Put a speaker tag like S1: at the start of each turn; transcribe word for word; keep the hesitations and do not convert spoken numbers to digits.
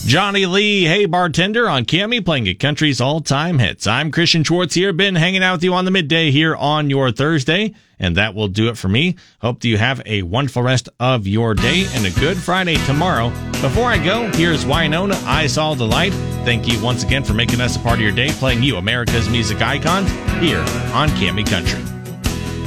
S1: Johnny Lee, Hey Bartender on Cammy, playing at Country's all-time hits. I'm Christian Schwartz here, been hanging out with you on the midday here on your Thursday, and that will do it for me. Hope that you have a wonderful rest of your day and a good Friday tomorrow. Before I go, here's Wynonna, I Saw the Light. Thank you once again for making us a part of your day, playing you America's music icons here on Cammy Country.